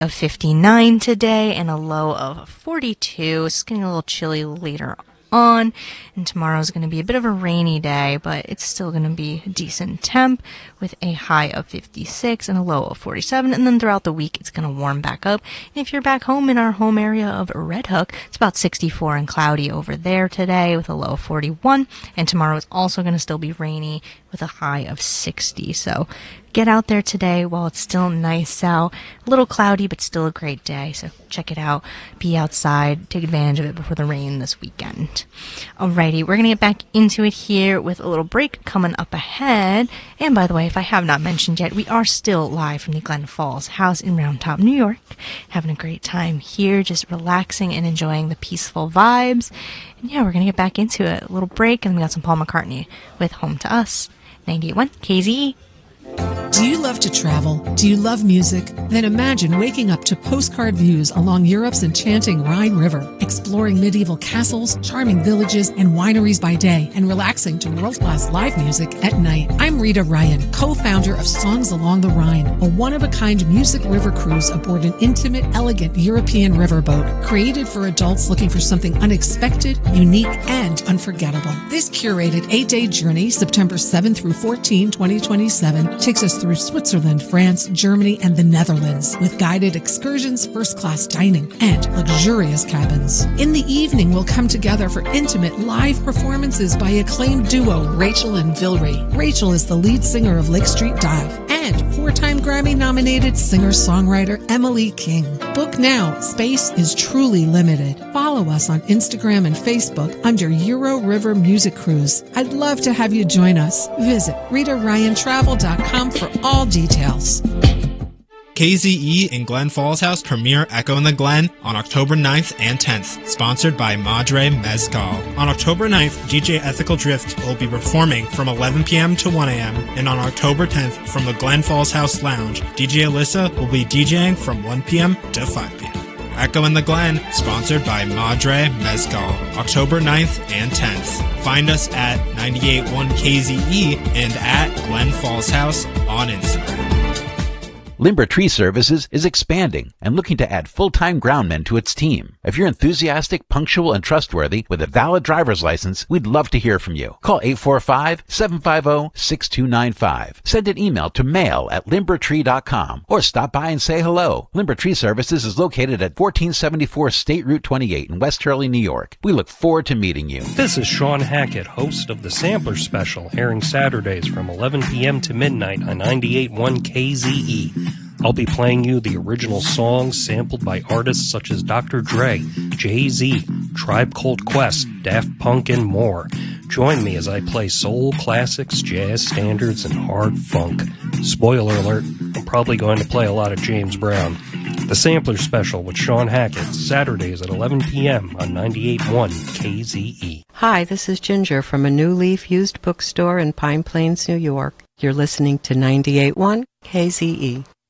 of 59 today and a low of 42. It's getting a little chilly later on, and tomorrow's going to be a bit of a rainy day, but it's still going to be a decent temp with a high of 56 and a low of 47. And then throughout the week, it's going to warm back up. And if you're back home in our home area of Red Hook, it's about 64 and cloudy over there today with a low of 41. And tomorrow is also going to still be rainy with a high of 60. So get out there today while it's still nice out. A little cloudy, but still a great day. So check it out. Be outside. Take advantage of it before the rain this weekend. Alrighty, we're going to get back into it here with a little break coming up ahead. And by the way, if I have not mentioned yet, we are still live from the Glen Falls House in Round Top, New York. Having a great time here, just relaxing and enjoying the peaceful vibes. And yeah, we're going to get back into it. A little break, and we got some Paul McCartney with Home to Us. 98.1 KZE. Do you love to travel? Do you love music? Then imagine waking up to postcard views along Europe's enchanting Rhine River, exploring medieval castles, charming villages, and wineries by day, and relaxing to world-class live music at night. I'm Rita Ryan, co-founder of Songs Along the Rhine, a one-of-a-kind music river cruise aboard an intimate, elegant European riverboat, created for adults looking for something unexpected, unique, and unforgettable. This curated 8-day journey, September 7 through 14, 2027, takes us through Switzerland, France, Germany, and the Netherlands, with guided excursions, first-class dining, and luxurious cabins. In the evening, we'll come together for intimate live performances by acclaimed duo Rachel and Vilry. Rachel is the lead singer of Lake Street Dive, and 4-time Grammy-nominated singer-songwriter Emily King. Book now. Space is truly limited. Follow us on Instagram and Facebook under Euro River Music Cruise. I'd love to have you join us. Visit RitaRyanTravel.com for all details. KZE in Glen Falls House premiere Echo in the Glen on October 9th and 10th, sponsored by Madre Mezcal. On October 9th, DJ Ethical Drift will be performing from 11 p.m. to 1 a.m., and on October 10th, from the Glen Falls House Lounge, DJ Alyssa will be DJing from 1 p.m. to 5 p.m. Echo in the Glen, sponsored by Madre Mezcal, October 9th and 10th. Find us at 98.1 KZE and at Glen Falls House on Instagram. Limber Tree Services is expanding and looking to add full-time groundmen to its team. If you're enthusiastic, punctual, and trustworthy with a valid driver's license, we'd love to hear from you. Call 845-750-6295. Send an email to mail@limbertree.com or stop by and say hello. Limber Tree Services is located at 1474 State Route 28 in West Hurley, New York. We look forward to meeting you. This is Sean Hackett, host of the Sampler Special, airing Saturdays from 11 p.m. to midnight on 98.1 KZE. I'll be playing you the original songs sampled by artists such as Dr. Dre, Jay-Z, Tribe Called Quest, Daft Punk, and more. Join me as I play soul classics, jazz standards, and hard funk. Spoiler alert, I'm probably going to play a lot of James Brown. The Sampler Special with Sean Hackett, Saturdays at 11 p.m. on 98.1 KZE. Hi, this is Ginger from a New Leaf used bookstore in Pine Plains, New York. You're listening to 98.1 KZE.